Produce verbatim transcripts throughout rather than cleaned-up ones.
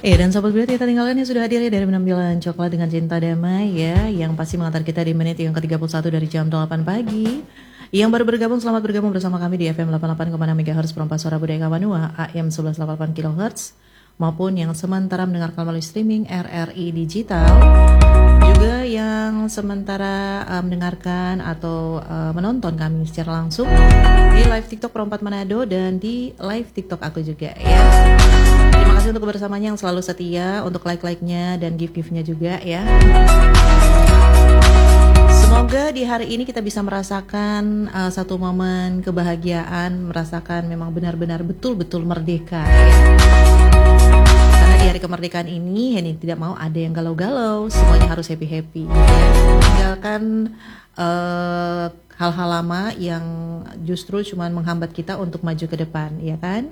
Eh dan sobat Bulet, kita tinggalkan yang sudah hadir ya dari penampilan Coklat dengan Cinta Damai ya, yang pasti mengantar kita di menit yang ke tiga puluh satu dari jam delapan pagi. Yang baru bergabung, selamat bergabung bersama kami di F M delapan puluh delapan koma enam MHz Perompak Suara Budaya Kapanua, A M seratus delapan puluh delapan kilohertz, maupun yang sementara mendengarkan melalui streaming R R I Digital, juga yang sementara uh, mendengarkan atau uh, menonton kami secara langsung di live TikTok Perompak Manado dan di live TikTok aku juga ya. Terima kasih untuk kebersamaannya yang selalu setia, untuk like-like-nya dan give-give-nya juga ya. Semoga di hari ini kita bisa merasakan uh, satu momen kebahagiaan, merasakan memang benar-benar betul-betul merdeka ya. Karena di hari kemerdekaan ini Henny tidak mau ada yang galau-galau, semuanya harus happy-happy ya. Tinggalkan uh, hal-hal lama yang justru cuma menghambat kita untuk maju ke depan, ya kan?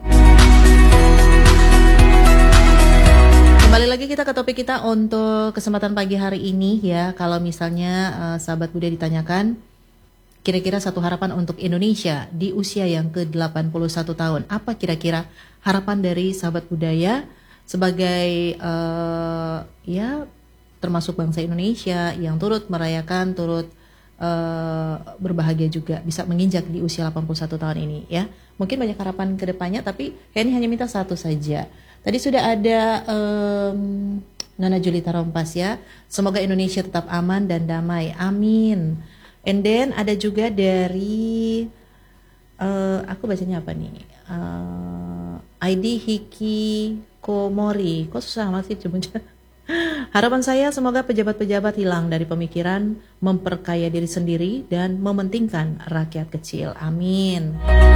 Kembali lagi kita ke topik kita untuk kesempatan pagi hari ini ya. Kalau misalnya uh, sahabat Buddha ditanyakan, kira-kira satu harapan untuk Indonesia di usia yang ke delapan puluh satu tahun. Apa kira-kira harapan dari sahabat budaya sebagai uh, ya termasuk bangsa Indonesia yang turut merayakan, turut uh, berbahagia juga bisa menginjak di usia delapan puluh satu tahun ini ya. Mungkin banyak harapan ke depannya, tapi ini hanya minta satu saja. Tadi sudah ada um, Nana Julita Rompas ya. Semoga Indonesia tetap aman dan damai. Amin. And then ada juga dari uh, aku bacanya apa nih? Uh, I D Hiki Komori. Kok susah amat sih coba. Harapan saya semoga pejabat-pejabat hilang dari pemikiran memperkaya diri sendiri dan mementingkan rakyat kecil. Amin.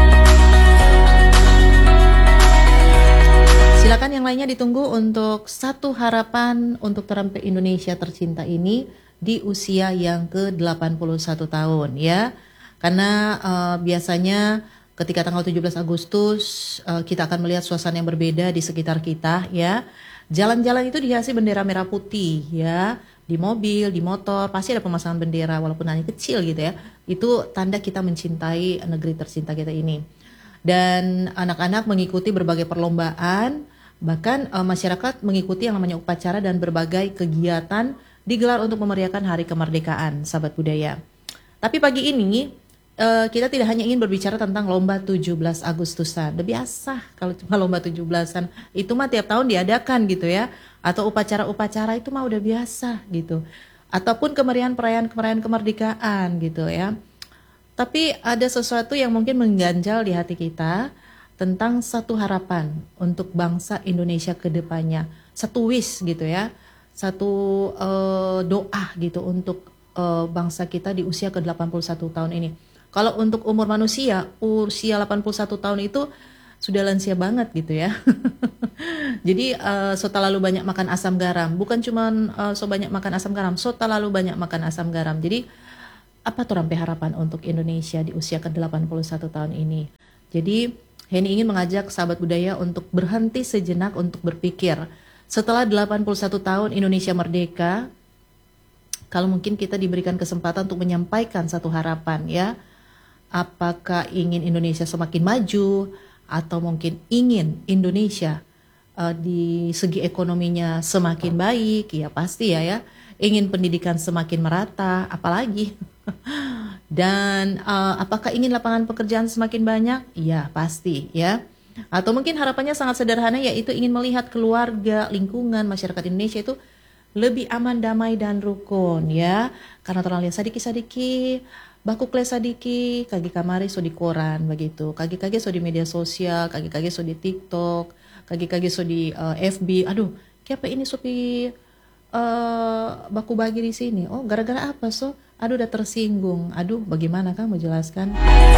Silakan yang lainnya ditunggu untuk satu harapan untuk terampil Indonesia tercinta ini di usia yang ke delapan puluh satu tahun ya. Karena uh, biasanya ketika tanggal tujuh belas Agustus uh, kita akan melihat suasana yang berbeda di sekitar kita ya. Jalan-jalan itu dihiasi bendera merah putih ya. Di mobil, di motor pasti ada pemasangan bendera walaupun hanya kecil gitu ya. Itu tanda kita mencintai negeri tercinta kita ini. Dan anak-anak mengikuti berbagai perlombaan. Bahkan uh, masyarakat mengikuti yang namanya upacara dan berbagai kegiatan digelar untuk memeriahkan hari kemerdekaan, sahabat budaya. Tapi pagi ini uh, kita tidak hanya ingin berbicara tentang lomba tujuh belas Agustusan. Udah biasa kalau cuma lomba tujuh belasan, itu mah tiap tahun diadakan gitu ya. Atau upacara-upacara itu mah udah biasa gitu. Ataupun kemeriahan perayaan-perayaan kemerdekaan gitu ya. Tapi ada sesuatu yang mungkin mengganjal di hati kita tentang satu harapan untuk bangsa Indonesia ke depannya, satu wish gitu ya, satu uh, doa gitu untuk uh, bangsa kita di usia ke delapan puluh satu tahun ini. Kalau untuk umur manusia, usia delapan puluh satu tahun itu sudah lansia banget gitu ya. Jadi uh, so terlalu banyak makan asam garam, bukan cuma uh, so banyak makan asam garam, so terlalu banyak makan asam garam. Jadi apa tuh rampai harapan untuk Indonesia di usia ke delapan puluh satu tahun ini? Jadi Henny ingin mengajak sahabat budaya untuk berhenti sejenak untuk berpikir. Setelah delapan puluh satu tahun Indonesia merdeka, kalau mungkin kita diberikan kesempatan untuk menyampaikan satu harapan ya. Apakah ingin Indonesia semakin maju atau mungkin ingin Indonesia uh, di segi ekonominya semakin baik, ya pasti ya ya. Ingin pendidikan semakin merata, apalagi. Dan uh, apakah ingin lapangan pekerjaan semakin banyak? Iya pasti ya. Atau mungkin harapannya sangat sederhana, yaitu ingin melihat keluarga, lingkungan, masyarakat Indonesia itu lebih aman, damai dan rukun ya. Karena terlalu sadiki-sadiki, baku kle sadiki, kagi kamari so di koran begitu, kagi-kagi so di media sosial, kagi-kagi so di TikTok, kagi-kagi so di uh, F B. Aduh, kenapa ini sopi uh, baku bagi di sini? Oh, gara-gara apa so? Aduh udah tersinggung. Aduh bagaimana Kang mau jelaskan?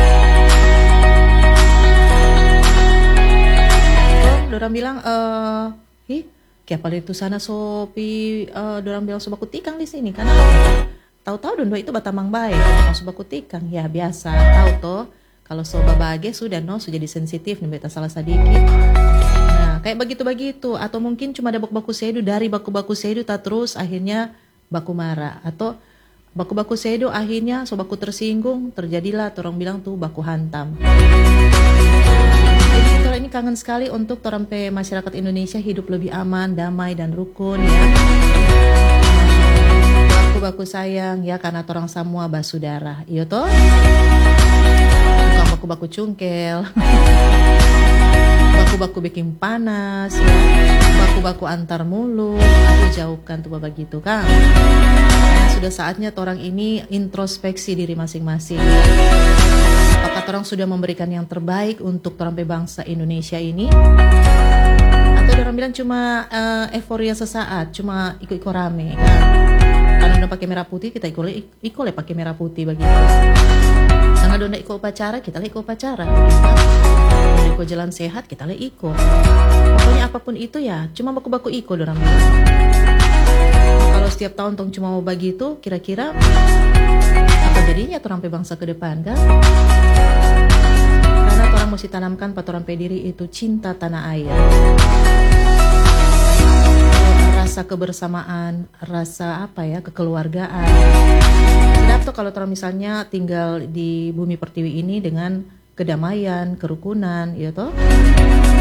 Oh, dorang bilang eh ih, kayak pada itu sana sopi uh, dorang bilang sobaku tikang di sini karena tahu-tahu dua itu batamang baik, sobaku tikang ya biasa. Tahu toh kalau soba bage sudah no sudah jadi sensitif nih beta salah sedikit. Nah, kayak begitu-begitu atau mungkin cuma ada baku-baku sedu dari baku-baku sedu tak terus akhirnya baku marah atau baku-baku sedo akhirnya so baku tersinggung, terjadilah orang bilang tuh baku hantam. Jadi setelah ini ini kangen sekali untuk torampe masyarakat Indonesia hidup lebih aman, damai dan rukun ya. Baku-baku sayang ya karena torang semua basudara. Iya toh? Bukan baku-baku cungkel. Baku-baku bikin panas ya. Baku-baku antar mulut. Aduh jauhkan tuh begitu kan. Karena sudah saatnya torang ini introspeksi diri masing-masing. Apakah torang sudah memberikan yang terbaik untuk torampe bangsa Indonesia ini? Atau orang bilang cuma uh, euforia sesaat, cuma ikut-ikut rame kan? Karena udah pakai merah putih, kita ikut ikut le pakai merah putih begitu. Karena udah ikut upacara, kita le ikut upacara. Udah ikut jalan sehat, kita le ikut. Pokoknya apapun itu ya, cuma baku-baku ikut orang bilang. Kalau setiap tahun tong cuma mau begitu, kira-kira apa jadinya torampe bangsa ke depan kan? Karena orang mesti tanamkan pada torampe diri itu cinta tanah air. Rasa kebersamaan, rasa apa ya, kekeluargaan. Sedap tuh kalau orang misalnya tinggal di bumi pertiwi ini dengan kedamaian, kerukunan, ya toh.